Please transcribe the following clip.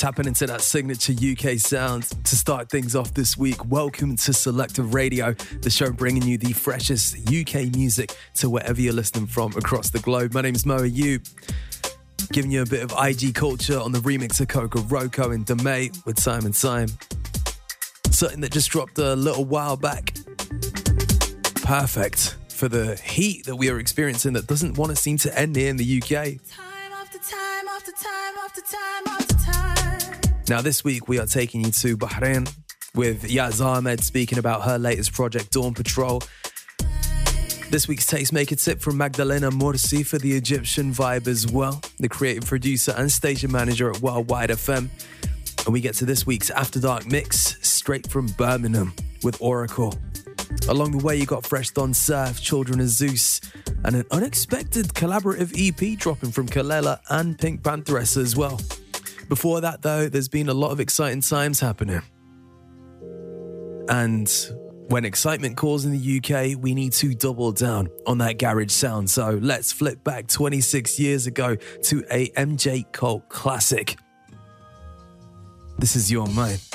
tapping into that signature UK sound to start things off this week. Welcome to Selective Radio, the show bringing you the freshest UK music to wherever you're listening from across the globe. My name is Mo Ayub, giving you a bit of IG culture on the remix of Coco Roco and Demay with Simon Syme. Something that just dropped a little while back. Perfect for the heat that we are experiencing that doesn't want to seem to end here in the UK. Time after time after time after time after time. Now this week we are taking you to Bahrain with Yaz Ahmed speaking about her latest project, Dawn Patrol. This week's Tastemaker tip from Magdalena Morsi for the Egyptian vibe as well, the creative producer and station manager at Worldwide FM. And we get to this week's After Dark mix straight from Birmingham with Oracle. Along the way, you got Fresh Don Surf, Children of Zeus, and an unexpected collaborative EP dropping from Kalela and Pink Pantheress as well. Before that, though, there's been a lot of exciting times happening. And when excitement calls in the UK, we need to double down on that garage sound. So let's flip back 26 years ago to a MJ Cole classic. This is Your Mind.